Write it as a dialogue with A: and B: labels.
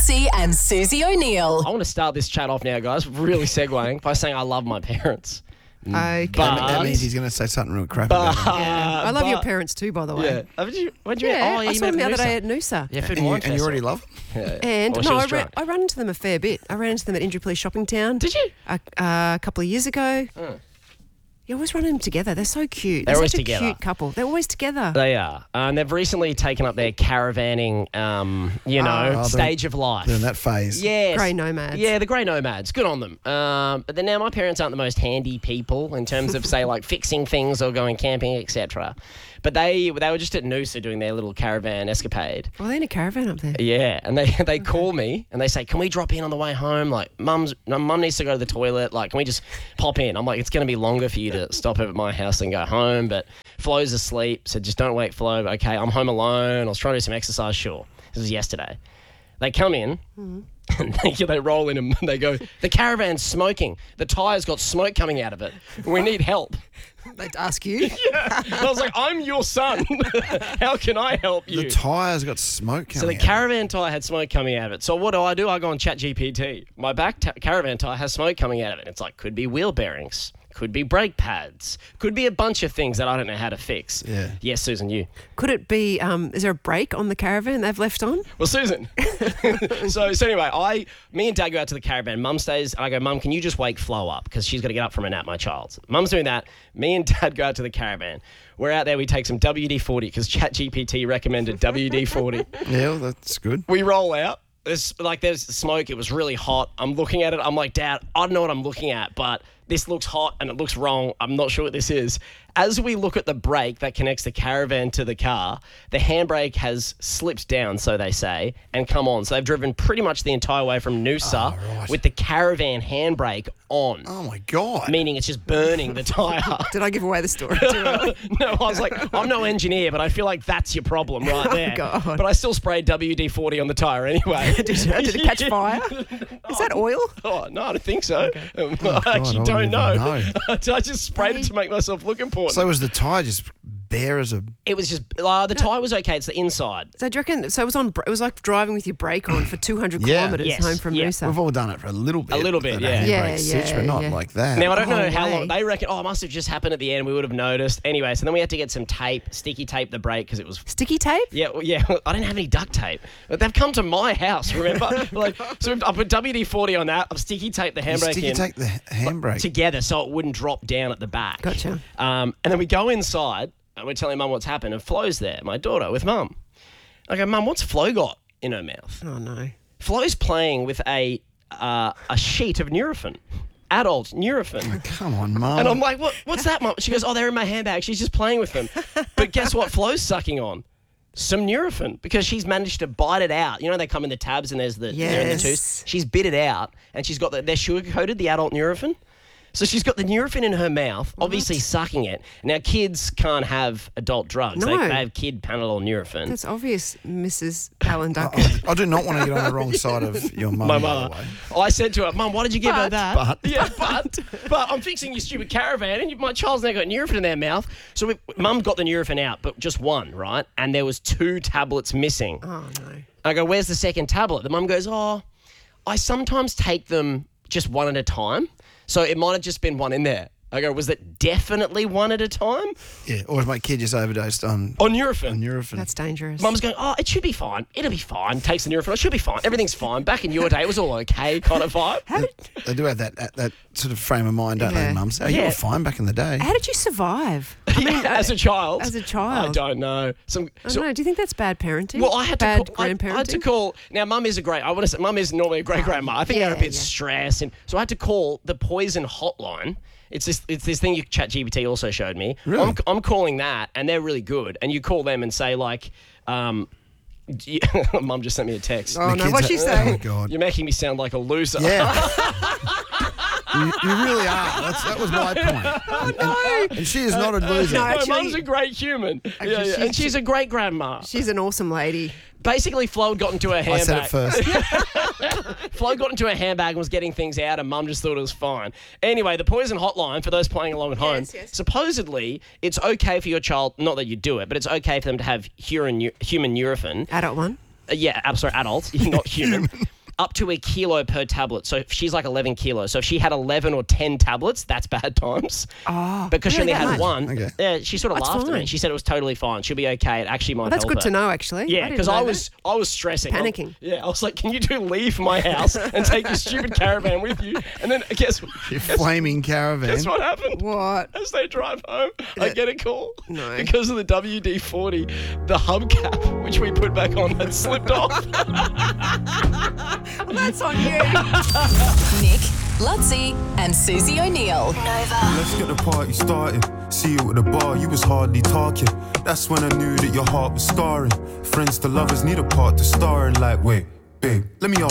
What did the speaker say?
A: Massey and Susie O'Neill.
B: I want to start this chat off now, guys, really segueing by saying I love my parents.
C: Okay.
D: That means he's going to say something real crap about him.
C: I love your parents too, by the way.
B: Yeah. What'd you mean? Oh, yeah,
C: I
B: you
C: saw them the
B: met
C: other
B: Noosa.
C: day at Noosa.
B: Yeah, food
D: And
B: wine
D: you already
B: festival.
D: love him?
B: Yeah.
C: And
B: Well, she was drunk.
C: I ran into them a fair bit. I ran into them at Indooroopilly Shopping Town.
B: Did you?
C: A couple of years ago. You always run them together. They're so cute.
B: They're always
C: such
B: together.
C: a cute couple. They're always together.
B: They are. And they've recently taken up their caravanning, stage of life.
D: They're in that phase.
B: Yes.
C: Grey nomads.
B: Yeah, the grey nomads. Good on them. But then now my parents aren't the most handy people in terms of, say, like fixing things or going camping, etc. But they were just at Noosa doing their little caravan escapade.
C: Well, they're in a caravan up there.
B: Yeah, and they call me and they say, "Can we drop in on the way home? Like, mum needs to go to the toilet. Like, can we just pop in?" I'm like, "It's going to be longer for you to stop over at my house and go home." But Flo's asleep, so just don't wake Flo. Okay, I'm home alone. I was trying to do some exercise. Sure, this was yesterday. They come in. And they roll in and they go, "The caravan's smoking. The tyre's got smoke coming out of it. We need help."
C: They'd ask you.
B: I was like, "I'm your son. How can I help you?"
D: The tyre's got smoke coming
B: So the
D: out.
B: caravan tyre had smoke coming out of it. So what do? I go on ChatGPT. My back caravan tyre has smoke coming out of it. It's like, could be wheel bearings, could be brake pads, could be a bunch of things that I don't know how to fix.
D: Yeah.
B: Yes, Susan, you.
C: Could it be, is there a brake on the caravan they've left on?
B: Well, Susan. so anyway, me and Dad go out to the caravan. Mum stays, and I go, "Mum, can you just wake Flo up? Because she's got to get up from a nap, my child." Mum's doing that. Me and Dad go out to the caravan. We're out there, we take some WD-40 because ChatGPT recommended WD-40.
D: Yeah, well, that's good.
B: We roll out. There's smoke. It was really hot. I'm looking at it. I'm like, "Dad, I don't know what I'm looking at, but this looks hot and it looks wrong. I'm not sure what this is." As we look at the brake that connects the caravan to the car, the handbrake has slipped down, so they say, and come on. So they've driven pretty much the entire way from Noosa
D: right.
B: with the caravan handbrake on.
D: Oh, my God.
B: Meaning it's just burning the tyre.
C: Did I give away the story too early?
B: No, I was like, I'm no engineer, but I feel like that's your problem right there.
C: God.
B: But I still sprayed WD-40 on the tyre anyway.
C: Did it catch fire? Is that oil?
B: Oh, no, I don't think so. I
D: God,
B: actually
D: I
B: don't
D: wouldn't
B: know.
D: even know.
B: I just sprayed it to make myself look important.
D: So was the tyre just bare as a...
B: It was just, the tyre was okay. It's the inside.
C: So do you reckon, so it was like driving with your brake on for 200
D: Yeah.
C: kilometres
B: Yes,
C: home from
B: yeah.
C: Noosa.
D: We've all done it for a little bit.
B: A little bit,
D: The
B: yeah.
D: handbrake
C: Yeah,
D: sits,
C: yeah,
D: but not
C: yeah.
D: like that.
B: Now, I don't know
C: Oh,
B: how
C: way.
B: long. They reckon, it must have just happened at the end. We would have noticed. Anyway, so then we had to get some tape, sticky tape the brake because it was...
C: Sticky tape?
B: Yeah, I didn't have any duct tape. But they've come to my house, remember? So I put WD-40 on that. I've sticky taped the handbrake
D: Sticky
B: in.
D: take the handbrake.
B: Together so it wouldn't drop down at the back.
C: Gotcha.
B: And then we go inside and we're telling Mum what's happened, and Flo's there, my daughter, with Mum. I go, "Mum, what's Flo got in her mouth?"
C: Oh, no.
B: Flo's playing with a sheet of Nurofen. Adult Nurofen.
D: Come on, Mum.
B: And I'm like, what's that, Mum? She goes, "Oh, they're in my handbag." She's just playing with them. But guess what Flo's sucking on? Some Nurofen, because she's managed to bite it out. You know, they come in the tabs and they're in the
C: Yes.
B: tooth. She's bit it out, and she's got they're sugar-coated, the adult Nurofen. So she's got the Nurofen in her mouth, obviously sucking it. Now, kids can't have adult drugs.
C: No.
B: They have kid Panadol Nurofen.
C: That's obvious, Mrs. Alan Duncan.
D: I do not want to get on the wrong side of your mum,
B: My
D: by
B: mother.
D: the way.
B: I said to her, "Mum, why did you give her that?"
D: But.
B: Yeah, but I'm fixing your stupid caravan, and my child's now got Nurofen in their mouth. So Mum got the Nurofen out, but just one, right? And there was 2 tablets missing.
C: Oh, no.
B: I go, "Where's the second tablet?" The mum goes, "Oh, I sometimes take them just one at a time. So it might have just been one in there." I go, "Was it definitely one at a time?"
D: Yeah, or if my kid just overdosed on
B: On Nurofen.
D: Nurofen.
C: That's dangerous.
B: Mum's going, "Oh, it should be fine. It'll be fine." Takes the Nurofen. It should be fine. Everything's fine. Back in your day, it was all okay kind of vibe.
D: They do have that sort of frame of mind, don't
C: Yeah.
D: they, Mum? So you
B: Yeah.
D: were fine back in the day.
C: How did you survive?
B: As a child.
C: As a child.
B: I don't know.
C: I don't know. Do you think that's bad parenting?
B: Well, I had
C: bad
B: to call. I
C: grandparenting.
B: had to call. Now, Mum is I want to say, Mum is normally a great grandma. I think they're a
C: Yeah,
B: bit
C: yeah.
B: stressed, and so I had to call the poison hotline. It's this thing ChatGPT also showed me.
D: Really?
B: I'm calling that, and they're really good. And you call them and say like, Mum just sent me a text.
C: Oh,
D: The
C: no.
D: kids
C: What'd she
D: are-
C: say?
D: Oh, God.
B: You're making me sound like a loser.
D: Yeah. you really are. That was my point. Oh, no. And she is not a loser.
C: No,
B: My
C: actually-
B: Mum's a great human. Yeah, and she's a great grandma.
C: She's an awesome lady.
B: Basically, Flo had got into her handbag.
D: I said it first.
B: Flo got into her handbag and was getting things out, and Mum just thought it was fine. Anyway, the poison hotline, for those playing along at home,
C: yes.
B: supposedly it's okay for your child, not that you do it, but it's okay for them to have human Nurofen.
C: Adult one.
B: Yeah, I'm sorry, adults, not human. up to a kilo per tablet. So if she's like 11 kilos. So if she had 11 or 10 tablets, that's bad times.
C: Oh,
B: Because she
C: really
B: only
C: that
B: had
C: much?
B: one.
D: Okay.
B: Yeah, she sort of
C: That's
B: laughed at me.
C: fine.
B: She said it was totally fine. She'll be okay. It actually might
C: Well, that's
B: help
C: good
B: her.
C: to know, actually.
B: Yeah,
C: I
B: because
C: didn't
B: I
C: know
B: was stressing.
C: Panicking.
B: Yeah, I was like, can you leave my house and take your stupid caravan with you? And then guess
D: Flaming caravan.
B: Guess what happened?
C: that. What?
B: As they drive home, I get a call.
C: No.
B: Because of the WD-40, the hubcap, which we put back on, had slipped off.
C: Well, that's on you.
A: Nick, Lutzi, and Susie O'Neill.
E: Let's get the party started. See you at the bar, you was hardly talking. That's when I knew that your heart was scarring. Friends to lovers need a part to star in. Like, wait, babe, let me